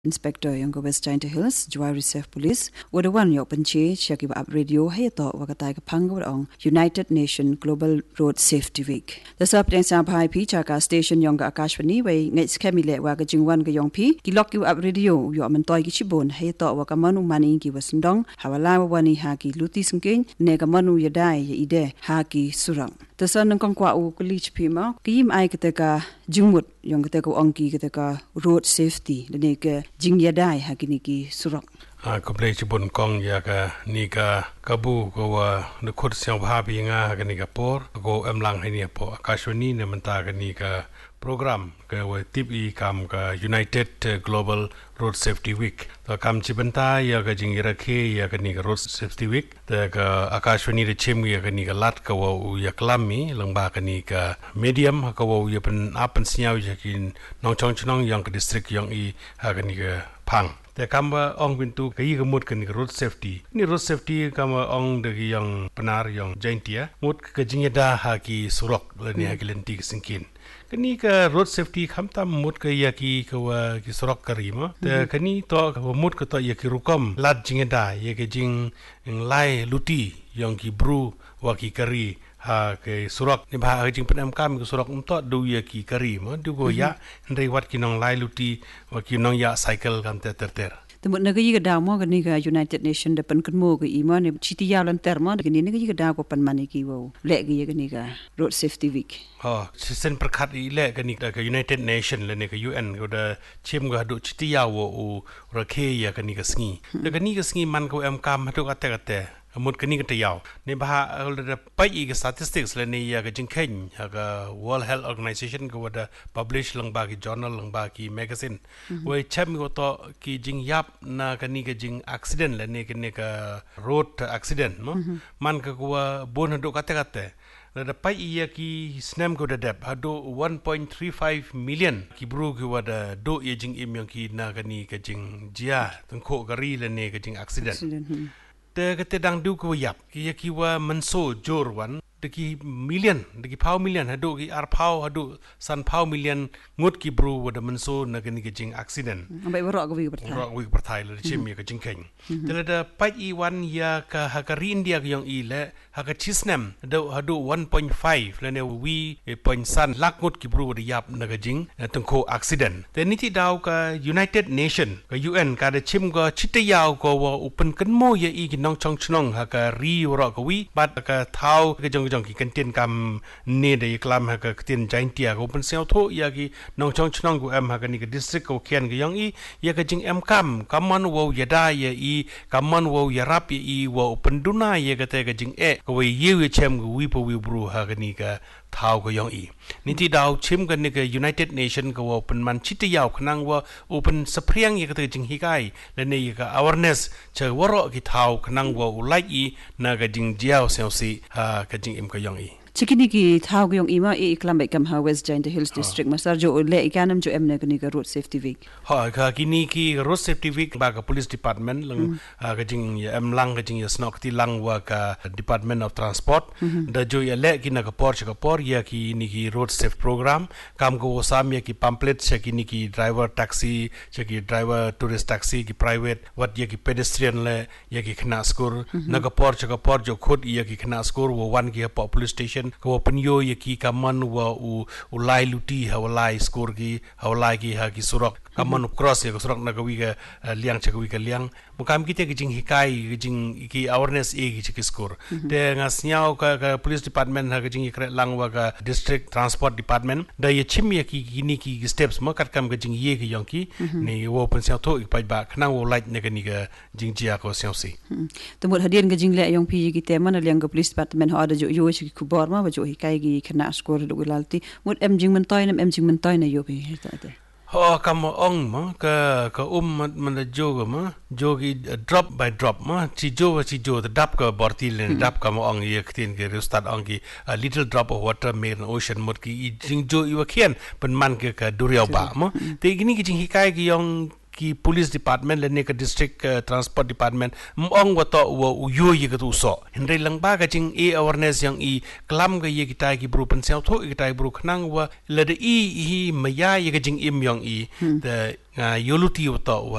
Inspector yang ke West China Hills, Juai Reserve Police, wadawan yok penci syaki ba radio hai to wakatai ka phangwa ong United Nation Global Road Safety Week. The subject sa bhai pi chaka station yong ka Akashvani wei ngai skemile wa ka jingwan ka yong pi ki lok yu up radio yo man toy ki chibon hai to wa ka manu mani ki wasndong hawala wani ha ki luti singking ne ka manu yadai ye ide ha ki surang. The son ng kwa u kulich pi ma ki im ai ka jingmut yong ka ongki ka road safety ne ka jingyadai hakini ki surak komplek chibun kong ya ka ni ka kabu ko wa ne khut syang bha bi nga ka ni ka por ko amlang hai ni po Akashvani ne manta ka ni ka program ka wa tip I kam ka United Global Road Safety Week to kam chibanta ya ka jingira khe ya ka ni ka Road Safety Week ta ka Akashvani de chem ya ka ni ka lat ka wa u ya klami langba ka ni ka medium ka wa u ya pen apan siaw ya kin nong chong chnong yang ka district yang I ha ka ni ka phangแต่คำว่าองวินตูก็ยี่ก็มุดกันนี่ก็ road safety นี่ road safety คำว่าองเด็กยังปนาร์ยังใจเตียมุดก็จิงยดาหากีสุรกและเนี่ยกิเลนตีก็สิงคินก็นี่ก็ road safety คำตามมุดก็ยากีก็ว่ากีสุรกกรีมั้งแต่ก็นี่ตัวก็มุดก็ตัวยากีรุกอมลัดจิงยดายากีจิงไล่ลุตียังกีบรูว่ากีกรีha ke surak ni bha jing penam kam ke surak umto du ya ki kari ma du go ya ndai wat ki nong lai luti wa ki nong ya cycle kam ter temut na gi ga da mo ga ni ga United Nation de pen kan mo ga I ma ne chiti ya lan ter ma ga ni ga gi da ko pan mani ki wo le gi ga ni ga road safety week ha sen prakhat I le ga ni ga United Nation le ne ga UN go da chem ga du chiti ya wo u ra khe ya ga ni ga sngi ga ni ga sngi man ko am kam ha du ka te mut kani ka tayaw ne ba pai I ga statistics le ne ya ga jingkhen ha ga World Health Organization go da publish lang ba ki journal lang ba ki magazine we chem go to ki jing yap na kani ga jing accident le ne ka road accident no man ka ko bon do ka te da pai ya ki snam go da dep ha do 1.35 million ki bru ki wa da do ye jing im yang ki na kani ka jing jia tang kho ga ri le ne ka jing accident te kete dang du ko yap ki ki wa manso jor wan de ki million de ki pau million hadu ki ar pau hadu san pau million ngut ki bru wa de manso na ni ki jing accident ambai ro ga wi parthai le chim ya ka jing keng de da pai I wan ya ka ha ka ri India ki yong I le ha ka chisnam de hadu 1.5 le ne wi point san lak ngut ki bru de yap na ga jing tang ko accident te ni ti daw ka United Nation ka UN ka de chim ga chitayaw ko wa open kan mo ya I nong chong chnong ha ka ri ro ka wi bat ka thau ka jong ki kan tin kam ne de klam ha ka tin jain tia ko pen seo tho ya ki nong chong chnong ko am ha ka ni ka district ko khian ga yong I ya ka jing am kam man wo ya da ya I man wo ya rap ya I wo pen duna ya ka te ka jing ko wi ye chem ko wi po wi bru ha ka ni ka thau ko yong I ni ti daw chim ka ni ka United Nation ko wo pen man chiti yaw khnang wo open sapriang ya ka te jing hikai le ne ya ka awareness che woro ki thau khnang wo ulai I na ka jing jiao seo si ha ka jing im ka yong I chikini ki thau gyong ima I klambai kam ha West China Hills district masar jo le ikanam jo emne kani ka road safety week ha ka kini ki road safety week ba ka police department lang ka jing em lang ka jing snok ti lang wa ka Department of Transport da jo ya le kina ka por ya ki ni ki road safe program kam ko sam ya ki pamphlet se ki ni ki driver taxi se ki driver tourist taxi ki private wat ya ki pedestrian le ya ki khna score na ka por jo khud ya ki khna score wo one ki police station ko penyo ye ki kaman wa u lai luti ha lai skor ki ha lai ki ha ki surak kaman cross ye surak na kawi ka liang cha kawi ka liang mukam ki te ki jing hikai jing ki awareness e ki skor te ngas nyao ka police department ha ki jing ikre lang wa ka district transport department da ye chim ye ki ni ki steps ma kat kam ka jing ye ki yong ki ni wo pen sia tho ik pai ba khna wo lai ne ka ni ka jing jia ko sia si temut hadian ka jing le yong pi ki te man liang ka police department ha da jo ki ku bor ma ba jo hikai gi khna skor do lalti mut em jing man toy na yo bi ta te ho kam ong ma ka man da jo ma jo ki drop by drop ma chi jo the dap ka borti le dap kam ong ye ktin ke start ong ki a little drop of water made in ocean mut ki jing jo I wa khian pen man ke ka duriau ba ma te gini ki jing hikai gi yong ki police department le ne ka district transport department mong wa to wo yo ye ka tu so hindai lang ba ka jing e awareness yang I klam ga ye ki tai ki bru pen sel tho ki tai bru khnang wa le de I hi maya ye ka jing im yang I the yoluti wa to